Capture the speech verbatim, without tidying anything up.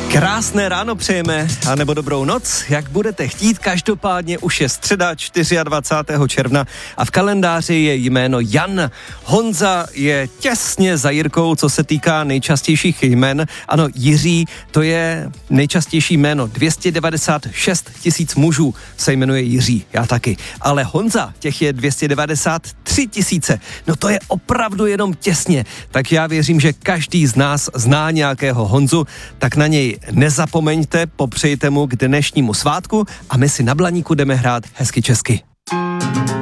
Krásné ráno přejeme, anebo dobrou noc, jak budete chtít. Každopádně už je středa dvacátého čtvrtého června a v kalendáři je jméno Jan. Honza je těsně za Jirkou, co se týká nejčastějších jmen. Ano, Jiří, to je nejčastější jméno. dvě stě devadesát šest tisíc mužů se jmenuje Jiří, já taky. Ale Honza, těch je dvě stě devadesát tři tisíce. No to je opravdu jenom těsně. Tak já věřím, že každý z nás zná nějakého Honzu, tak na něj nezapomeňte, popřejte mu k dnešnímu svátku a my si na Blaníku jdeme hrát hezky česky.